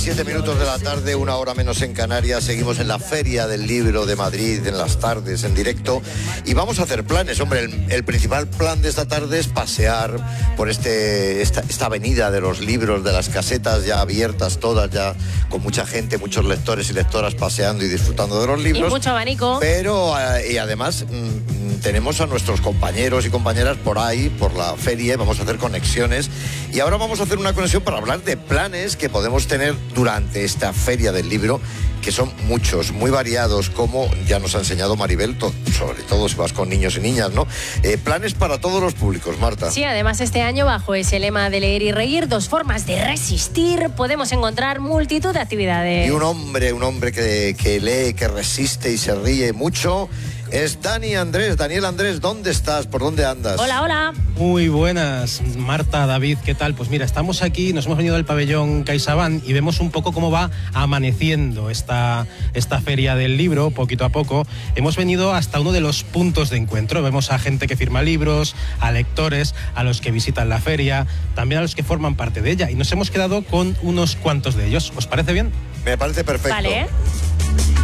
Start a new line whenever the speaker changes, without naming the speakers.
17 minutos de la tarde, una hora menos en Canarias. Seguimos en la Feria del Libro de Madrid, en las tardes, en directo. Y vamos a hacer planes. Hombre, el principal plan de esta tarde es pasear por esta avenida de los libros, de las casetas ya abiertas, todas ya con mucha gente, muchos lectores y lectoras paseando y disfrutando de los libros.
Y mucho abanico.
Pero, y además, tenemos a nuestros compañeros y compañeras por ahí, por la feria, y vamos a hacer conexiones. Y ahora vamos a hacer una conexión para hablar de planes que podemos tener durante esta Feria del Libro, que son muchos, muy variados, como ya nos ha enseñado Maribel, sobre todo si vas con niños y niñas, ¿no? Planes para todos los públicos, Marta.
Sí, además este año, bajo ese lema de leer y reír, 2 formas de resistir, podemos encontrar multitud de actividades.
Y un hombre que lee, que resiste y se ríe mucho, es Daniel Andrés, ¿dónde estás? ¿Por dónde andas?
Hola, hola.
Muy buenas, Marta, David, ¿qué tal? Pues mira, estamos aquí, nos hemos venido del pabellón CaixaBank y vemos un poco cómo va amaneciendo esta feria del libro, poquito a poco. Hemos venido hasta uno de los puntos de encuentro, vemos a gente que firma libros, a lectores, a los que visitan la feria, también a los que forman parte de ella, y nos hemos quedado con unos cuantos de ellos. ¿Os parece bien?
Me parece perfecto.
Vale.